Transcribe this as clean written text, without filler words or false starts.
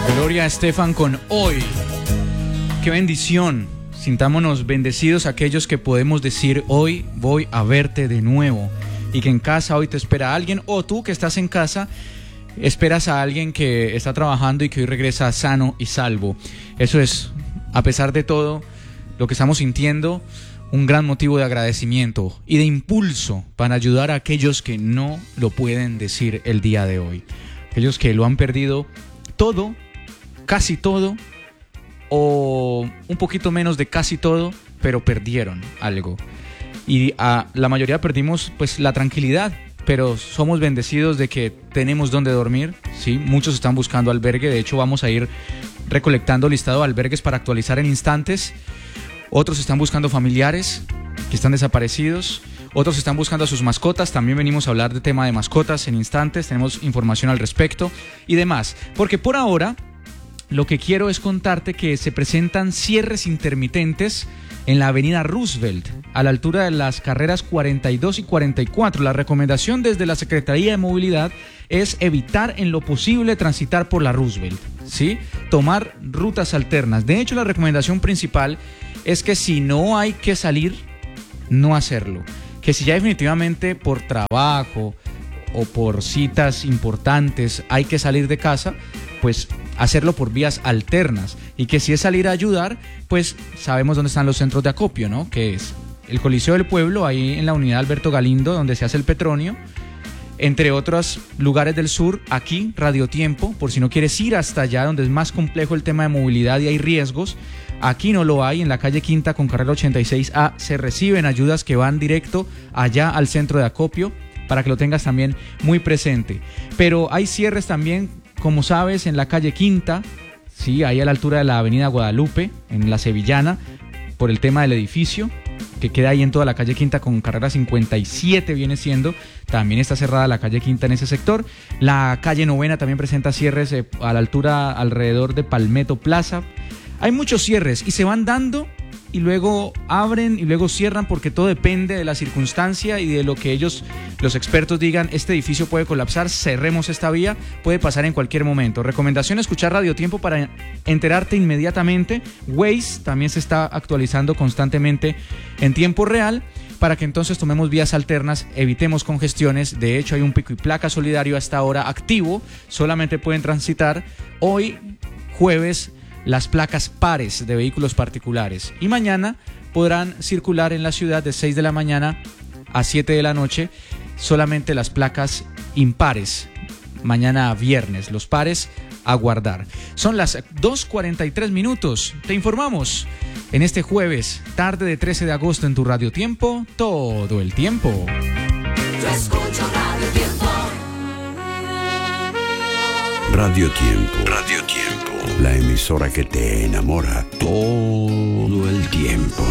Gloria Estefan con Hoy. Qué bendición. Sintámonos bendecidos aquellos que podemos decir: hoy voy a verte de nuevo. Y que en casa hoy te espera alguien, o tú que estás en casa esperas a alguien que está trabajando y que hoy regresa sano y salvo. Eso es, a pesar de todo lo que estamos sintiendo, un gran motivo de agradecimiento y de impulso para ayudar a aquellos que no lo pueden decir el día de hoy. Aquellos que lo han perdido todo, casi todo, o un poquito menos de casi todo, pero perdieron algo. Y la mayoría perdimos pues la tranquilidad, pero somos bendecidos de que tenemos donde dormir, ¿sí? Muchos están buscando albergue, de hecho vamos a ir recolectando listado de albergues para actualizar en instantes. Otros están buscando familiares que están desaparecidos, otros están buscando a sus mascotas. También venimos a hablar de tema de mascotas en instantes, tenemos información al respecto y demás, porque por ahora lo que quiero es contarte que se presentan cierres intermitentes en la avenida Roosevelt, a la altura de las carreras 42 y 44. La recomendación desde la Secretaría de Movilidad es evitar en lo posible transitar por la Roosevelt, ¿sí? Tomar rutas alternas. De hecho, la recomendación principal es que si no hay que salir, no hacerlo. Que si ya definitivamente por trabajo o por citas importantes hay que salir de casa, pues hacerlo por vías alternas. Y que si es salir a ayudar, pues sabemos dónde están los centros de acopio, ¿no? Que es el Coliseo del Pueblo, ahí en la unidad Alberto Galindo, donde se hace el Petronio, entre otros lugares del sur. Aquí, Radio Tiempo, por si no quieres ir hasta allá, donde es más complejo el tema de movilidad y hay riesgos. Aquí no lo hay, en la calle Quinta con carrera 86A se reciben ayudas que van directo allá al centro de acopio, para que lo tengas también muy presente. Pero hay cierres también, como sabes, en la calle Quinta, sí, ahí a la altura de la avenida Guadalupe, en la Sevillana, por el tema del edificio, que queda ahí en toda la calle Quinta con carrera 57 viene siendo, también está cerrada la calle Quinta en ese sector. La calle Novena también presenta cierres a la altura alrededor de Palmetto Plaza. Hay muchos cierres y se van dando y luego abren y luego cierran, porque todo depende de la circunstancia y de lo que ellos, los expertos, digan: este edificio puede colapsar, cerremos esta vía, puede pasar en cualquier momento. Recomendación: escuchar Radio Tiempo para enterarte inmediatamente. Waze también se está actualizando constantemente en tiempo real, para que entonces tomemos vías alternas, evitemos congestiones. De hecho, hay un pico y placa solidario hasta ahora activo. Solamente pueden transitar hoy, jueves, las placas pares de vehículos particulares, y mañana podrán circular en la ciudad de 6 de la mañana a 7 de la noche solamente las placas impares. Mañana viernes, los pares a guardar. Son las 2:43 minutos. Te informamos en este jueves, tarde de 13 de agosto, en tu Radio Tiempo, todo el tiempo. Yo escucho Radio Tiempo. Radio Tiempo. Radio Tiempo. La emisora que te enamora todo el tiempo.